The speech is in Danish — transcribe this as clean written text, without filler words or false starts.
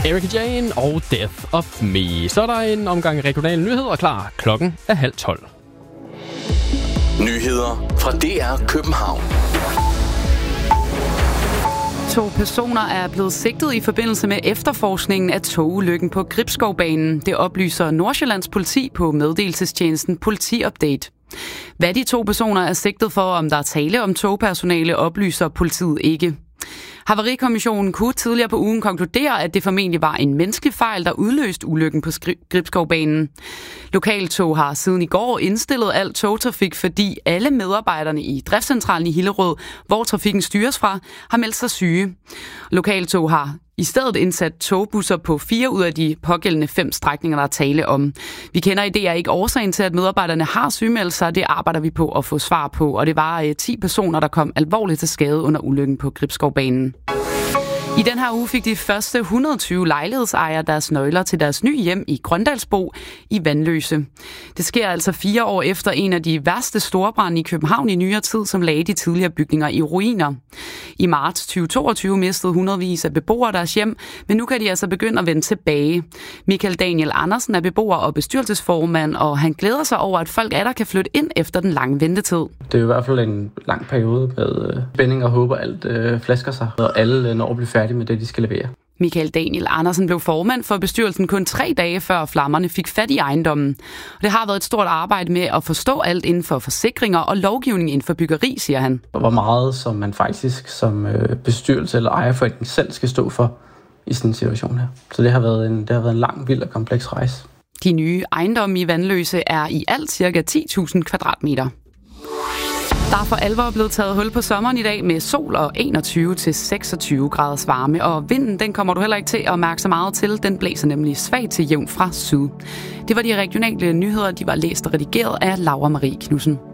Erika Jane og Death of Me. Så er der en omgang regionale nyheder klar. Klokken er 11:30. Nyheder fra DR København. 2 personer er blevet sigtet i forbindelse med efterforskningen af togulykken på Gribskovbanen. Det oplyser Nordsjællands politi på meddelelsestjenesten Politiupdate. Hvad de 2 personer er sigtet for, om der er tale om togpersonale, oplyser politiet ikke. Havarikommissionen kunne tidligere på ugen konkludere, at det formentlig var en menneskelig fejl, der udløste ulykken på Gribskovbanen. Lokaltog har siden i går indstillet al togtrafik, fordi alle medarbejderne i driftscentralen i Hillerød, hvor trafikken styres fra, har meldt sig syge. Lokaltog har i stedet indsat togbusser på 4 ud af de pågældende 5 strækninger, der er tale om. Vi kender i DR ikke årsagen til, at medarbejderne har sygemeldt sig. Det arbejder vi på at få svar på, og det var 10 personer, der kom alvorligt til skade under ulykken på Gribskovbanen. I den her uge fik de første 120 lejlighedsejere deres nøgler til deres nye hjem i Grøndalsbro i Vanløse. Det sker altså 4 år efter en af de værste storbrande i København i nyere tid, som lagde de tidligere bygninger i ruiner. I marts 2022 mistede hundredvis af beboere deres hjem, men nu kan de altså begynde at vende tilbage. Michael Daniel Andersen er beboer og bestyrelsesformand, og han glæder sig over, at folk atter kan flytte ind efter den lange ventetid. Det er jo i hvert fald en lang periode med spænding og håb, og alt flasker sig, og alle når at blive færdige med det, de skal levere. Michael Daniel Andersen blev formand for bestyrelsen kun 3 dage før flammerne fik fat i ejendommen. Det har været et stort arbejde med at forstå alt inden for forsikringer og lovgivning inden for byggeri, siger han. Hvor meget som man faktisk som bestyrelse eller ejerforening selv skal stå for i sådan en situation her. Så det har været en lang, vild og kompleks rejse. De nye ejendomme i Vanløse er i alt ca. 10.000 kvadratmeter. Der er for alvor blevet taget hul på sommeren i dag med sol og 21-26 graders varme, og vinden den kommer du heller ikke til at mærke så meget til. Den blæser nemlig svagt til jævnt fra syd. Det var de regionale nyheder, de var læst og redigeret af Laura Marie Knudsen.